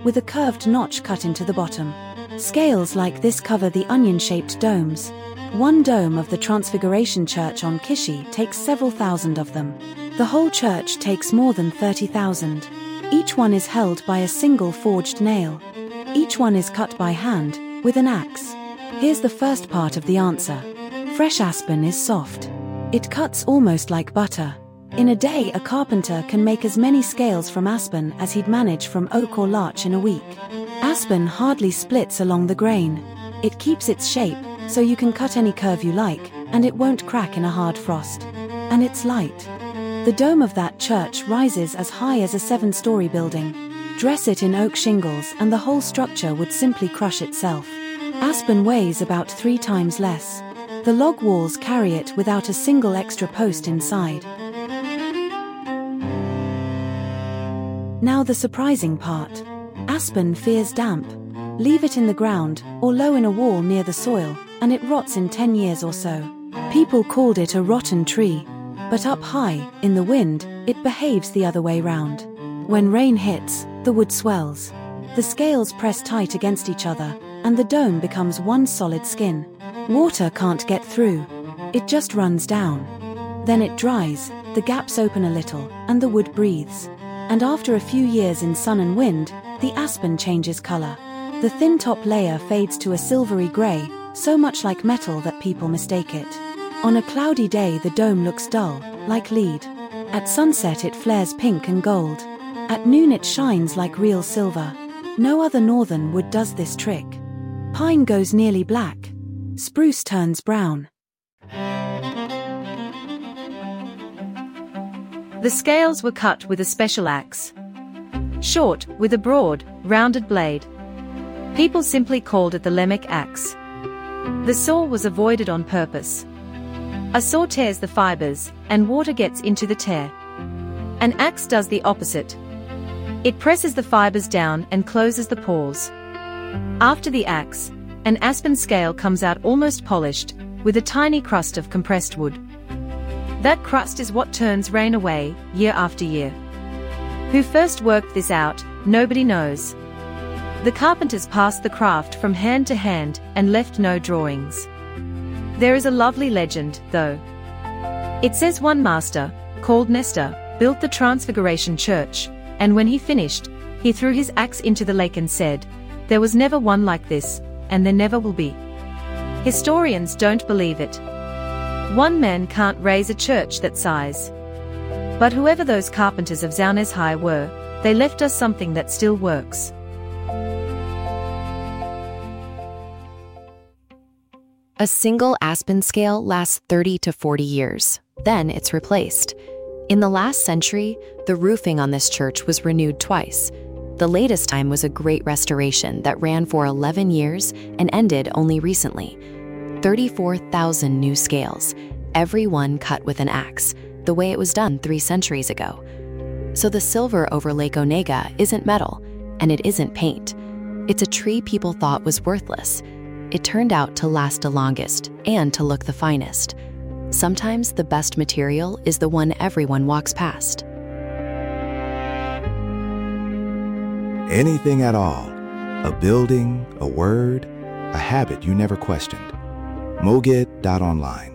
with a curved notch cut into the bottom. Scales like this cover the onion-shaped domes. One dome of the Transfiguration Church on Kishi takes several thousand of them. The whole church takes more than 30,000. Each one is held by a single forged nail. Each one is cut by hand, with an axe. Here's the first part of the answer. Fresh aspen is soft. It cuts almost like butter. In a day, a carpenter can make as many scales from aspen as he'd manage from oak or larch in a week. Aspen hardly splits along the grain. It keeps its shape, so you can cut any curve you like, and it won't crack in a hard frost. And it's light. The dome of that church rises as high as a 7-story building. Dress it in oak shingles and the whole structure would simply crush itself. Aspen weighs about 3 times less. The log walls carry it without a single extra post inside. Now the surprising part. Aspen fears damp. Leave it in the ground, or low in a wall near the soil, and it rots in 10 years or so. People called it a rotten tree. But up high, in the wind, it behaves the other way round. When rain hits, the wood swells. The scales press tight against each other, and the dome becomes one solid skin. Water can't get through. It just runs down. Then it dries, the gaps open a little, and the wood breathes. And after a few years in sun and wind, the aspen changes color. The thin top layer fades to a silvery gray, so much like metal that people mistake it. On a cloudy day, the dome looks dull, like lead. At sunset, it flares pink and gold. At noon, it shines like real silver. No other northern wood does this trick. Pine goes nearly black. Spruce turns brown. The scales were cut with a special axe. Short, with a broad, rounded blade. People simply called it the Lamech axe. The saw was avoided on purpose. A saw tears the fibers, and water gets into the tear. An axe does the opposite. It presses the fibers down and closes the pores. After the axe, an aspen scale comes out almost polished, with a tiny crust of compressed wood. That crust is what turns rain away, year after year. Who first worked this out, nobody knows. The carpenters passed the craft from hand to hand and left no drawings. There is a lovely legend, though. It says one master, called Nestor, built the Transfiguration Church, and when he finished, he threw his axe into the lake and said, "There was never one like this, and there never will be." Historians don't believe it. One man can't raise a church that size. But whoever those carpenters of Zauneshai were, they left us something that still works. A single aspen scale lasts 30 to 40 years. Then it's replaced. In the last century, the roofing on this church was renewed twice. The latest time was a great restoration that ran for 11 years and ended only recently. 34,000 new scales, every one cut with an axe, the way it was done 3 centuries ago. So the silver over Lake Onega isn't metal, and it isn't paint. It's a tree people thought was worthless. It turned out to last the longest and to look the finest. Sometimes the best material is the one everyone walks past. Anything at all. A building, a word, a habit you never questioned. Moged.online